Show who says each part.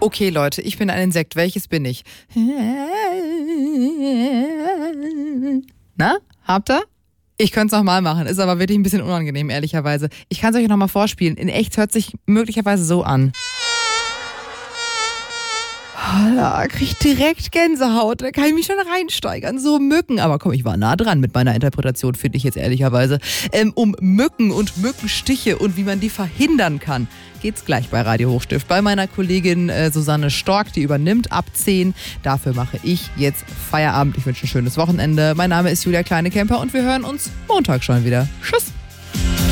Speaker 1: Okay, Leute, ich bin ein Insekt. Welches bin ich? Na, habt ihr? Ich könnte es nochmal machen, ist aber wirklich ein bisschen unangenehm, ehrlicherweise. Ich kann es euch nochmal vorspielen. In echt hört sich möglicherweise so an. Da krieg ich direkt Gänsehaut, da kann ich mich schon reinsteigern, so Mücken. Aber komm, ich war nah dran mit meiner Interpretation, finde ich jetzt ehrlicherweise. Um Mücken und Mückenstiche und wie man die verhindern kann, geht's gleich bei Radio Hochstift. Bei meiner Kollegin Susanne Stork, die übernimmt ab 10. Dafür mache ich jetzt Feierabend. Ich wünsche ein schönes Wochenende. Mein Name ist Julia Kleine-Kemper und wir hören uns Montag schon wieder. Tschüss!